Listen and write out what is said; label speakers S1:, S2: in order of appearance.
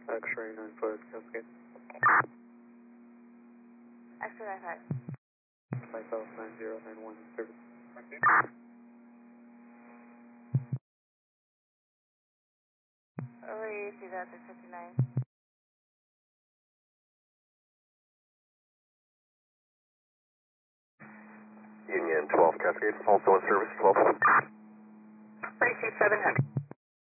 S1: X-ray 9-foot, Cascade.
S2: X-ray 95.
S1: Flight South 9091, service.
S2: Over EAC, that's 59.
S3: Union 12 Cascade, also in service, 12.
S2: Appreciate 700.